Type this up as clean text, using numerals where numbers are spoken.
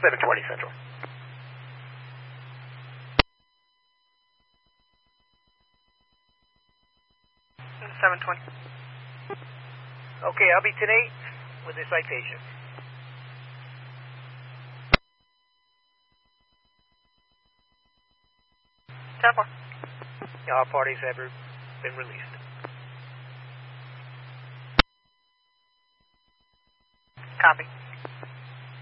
720 Central. 720. Okay, I'll be 10-8 with the citation. Temple. All parties have been released. Copy.